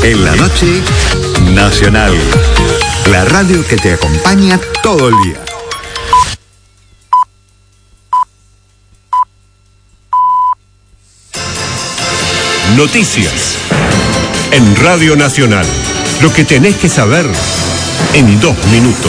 En la noche, Nacional. La radio que te acompaña todo el día. Noticias. En Radio Nacional. Lo que tenés que saber en 2 minutos.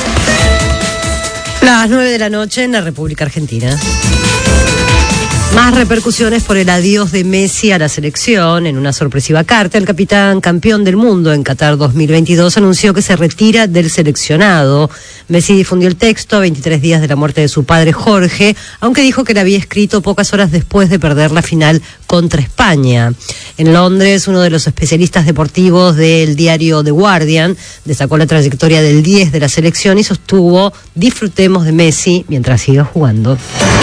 Las 9 de la noche en la República Argentina. Más repercusiones por el adiós de Messi a la selección. En una sorpresiva carta, el capitán campeón del mundo en Qatar 2022 anunció que se retira del seleccionado. Messi difundió el texto a 23 días de la muerte de su padre Jorge, aunque dijo que la había escrito pocas horas después de perder la final contra España. En Londres, uno de los especialistas deportivos del diario The Guardian destacó la trayectoria del 10 de la selección y sostuvo: disfrutemos de Messi mientras siga jugando.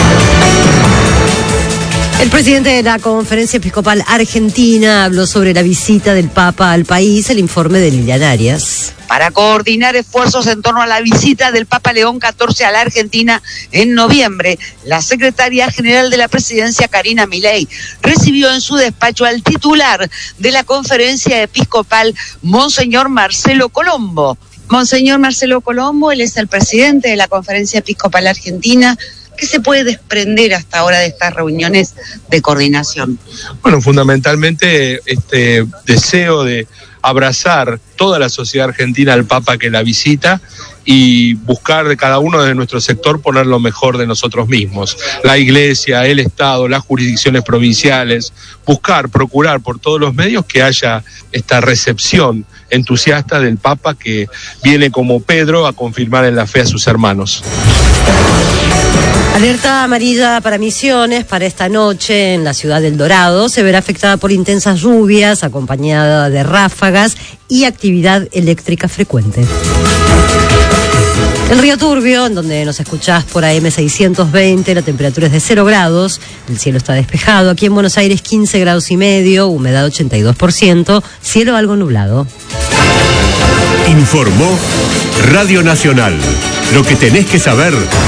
El presidente de la Conferencia Episcopal Argentina habló sobre la visita del Papa al país. El informe de Lilian Arias. Para coordinar esfuerzos en torno a la visita del Papa León XIV a la Argentina en noviembre, la secretaria general de la presidencia, Karina Milei, recibió en su despacho al titular de la Conferencia Episcopal, Monseñor Marcelo Colombo. Monseñor Marcelo Colombo, él es el presidente de la Conferencia Episcopal Argentina. ¿Qué se puede desprender hasta ahora de estas reuniones de coordinación? Bueno, fundamentalmente este deseo de abrazar toda la sociedad argentina al Papa que la visita y buscar de cada uno de nuestro sector poner lo mejor de nosotros mismos. La Iglesia, el Estado, las jurisdicciones provinciales, procurar por todos los medios que haya esta recepción entusiasta del Papa que viene como Pedro a confirmar en la fe a sus hermanos. Alerta amarilla para Misiones para esta noche en la ciudad del Dorado. Se verá afectada por intensas lluvias, acompañada de ráfagas y actividad eléctrica frecuente. En Río Turbio, en donde nos escuchás por AM 620, la temperatura es de 0 grados, el cielo está despejado. Aquí en Buenos Aires 15 grados y medio, humedad 82%, cielo algo nublado. Informó Radio Nacional. Lo que tenés que saber